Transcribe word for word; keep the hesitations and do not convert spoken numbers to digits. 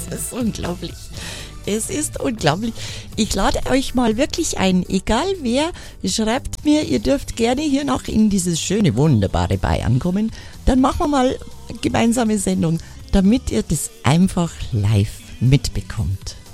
Es ist unglaublich. Es ist unglaublich. Ich lade euch mal wirklich ein, egal wer, schreibt mir, ihr dürft gerne hier noch in dieses schöne, wunderbare Bayern kommen. Dann machen wir mal eine gemeinsame Sendung, damit ihr das einfach live mitbekommt.